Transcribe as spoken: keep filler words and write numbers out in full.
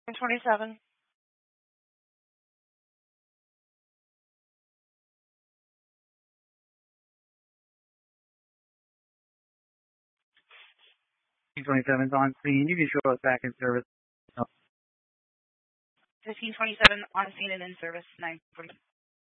twenty-seven. twenty-seven is on scene. You can show us back in service. fifteen twenty-seven on scene and in service, nine forty.